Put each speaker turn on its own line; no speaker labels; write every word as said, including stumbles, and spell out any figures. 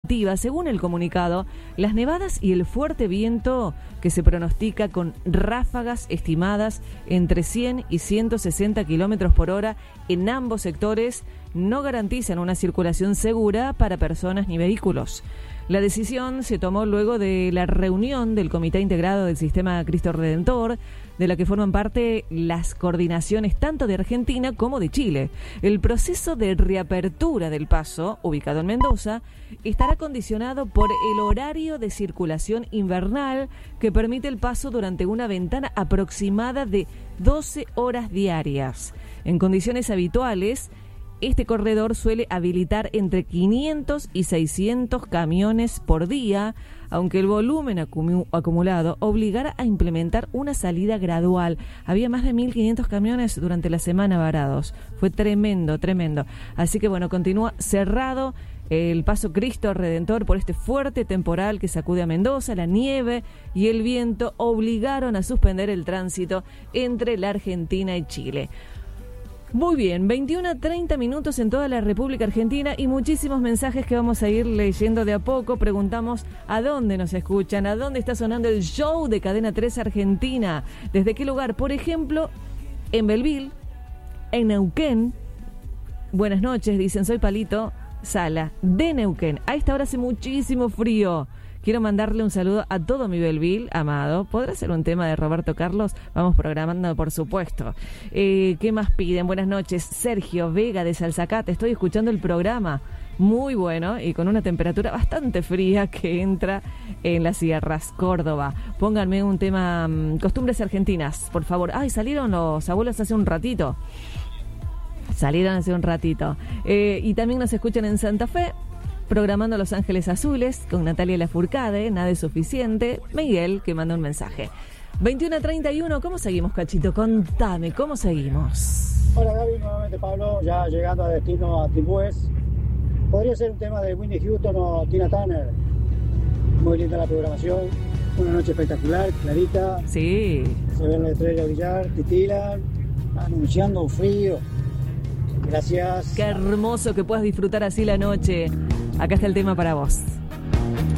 activa. Según el comunicado, las nevadas y el fuerte viento que se pronostica con ráfagas estimadas entre cien y ciento sesenta kilómetros por hora en ambos sectores no garantizan una circulación segura para personas ni vehículos. La decisión se tomó luego de la reunión del Comité Integrado del Sistema Cristo Redentor, de la que forman parte las coordinaciones tanto de Argentina como de Chile. El proceso de reapertura del paso, ubicado en Mendoza, estará condicionado por el horario de circulación invernal que permite el paso durante una ventana aproximada de doce horas diarias. En condiciones habituales, este corredor suele habilitar entre quinientos y seiscientos camiones por día, aunque el volumen acumu- acumulado obligara a implementar una salida gradual. Había más de mil quinientos camiones durante la semana varados. Fue tremendo, tremendo. Así que bueno, continúa cerrado el paso Cristo Redentor por este fuerte temporal que sacude a Mendoza. La nieve y el viento obligaron a suspender el tránsito entre la Argentina y Chile. Muy bien, veintiuno a treinta minutos en toda la República Argentina y muchísimos mensajes que vamos a ir leyendo de a poco. Preguntamos a dónde nos escuchan, a dónde está sonando el show de Cadena tres Argentina, desde qué lugar. Por ejemplo, en Belville, en Neuquén. Buenas noches, dicen, soy Palito Sala, de Neuquén. A esta hora hace muchísimo frío. Quiero mandarle un saludo a todo mi Belville amado. ¿Podrá ser un tema de Roberto Carlos? Vamos programando, por supuesto. Eh, ¿Qué más piden? Buenas noches. Sergio Vega de Salzacate. Estoy escuchando el programa. Muy bueno y con una temperatura bastante fría que entra en las sierras Córdoba. Pónganme un tema, um, costumbres argentinas, por favor. Ay, salieron los abuelos hace un ratito. Salieron hace un ratito. Eh, y también nos escuchan en Santa Fe, programando Los Ángeles Azules con Natalia Lafourcade, Nada es Suficiente. Miguel, que manda un mensaje. veintiuno a treinta y uno, ¿cómo seguimos, Cachito? Contame, ¿cómo seguimos?
Hola, Gaby, nuevamente Pablo, ya llegando a destino a Timbués. Podría ser un tema de Whitney Houston o Tina Turner. Muy linda la programación, una noche espectacular, clarita.
Sí.
Se ven las estrellas brillar, titilan, anunciando un frío. Gracias.
Qué hermoso que puedas disfrutar así la noche. Acá está el tema para vos.